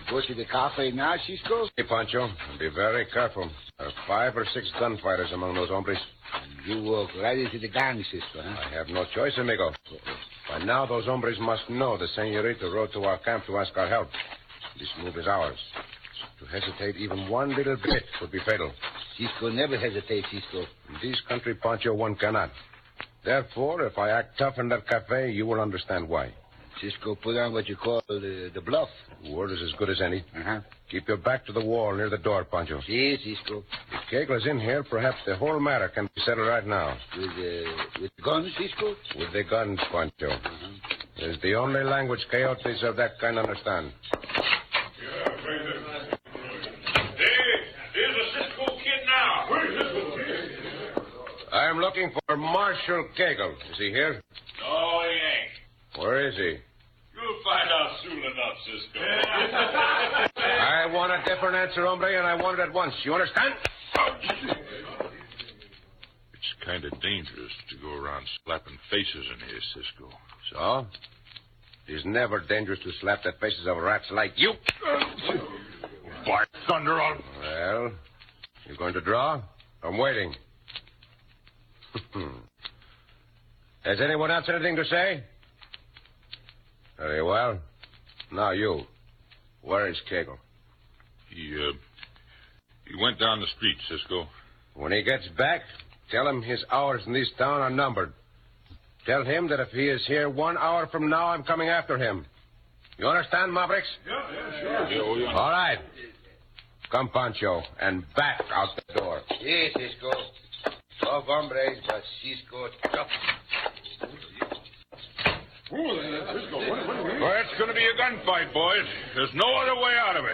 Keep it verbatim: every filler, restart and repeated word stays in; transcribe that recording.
Go to the cafe now, Cisco? Hey, Pancho, be very careful. There are five or six gunfighters among those hombres. You walk right into the gang, Cisco, huh? I have no choice, amigo. By now, those hombres must know the senorita rode to our camp to ask our help. This move is ours. To hesitate even one little bit would be fatal. Cisco never hesitates, Cisco. In this country, Pancho, one cannot. Therefore, if I act tough in that cafe, you will understand why. Cisco, put on what you call uh, the bluff. Word is as good as any. Uh-huh. Keep your back to the wall near the door, Pancho. Si, Cisco. If Kegel is in here, perhaps the whole matter can be settled right now. With, uh, with guns, Cisco? With the guns, Pancho. Uh-huh. It's the only language coyotes of that kind understand. There's a Cisco kid now. Where's Cisco kid? I'm looking for Marshal Kegel. Is he here? No, he ain't. Where is he? You'll find out soon enough, Cisco. I want a different answer, hombre, and I want it at once. You understand? It's kind of dangerous to go around slapping faces in here, Cisco. So? It's never dangerous to slap the faces of rats like you. By thunder, I'll... Well, you going to draw? I'm waiting. Has anyone else anything to say? Very well. Now you. Where is Kegel? He, uh... He went down the street, Cisco. When he gets back, tell him his hours in this town are numbered. Tell him that if he is here one hour from now, I'm coming after him. You understand, Mavericks? Yeah, yeah, sure. Yeah, oh, yeah. All right. Come, Pancho, and back out the door. Si, Cisco. Tough hombres, but Cisco tough. Well, it's going to be a gunfight, boys. There's no other way out of it.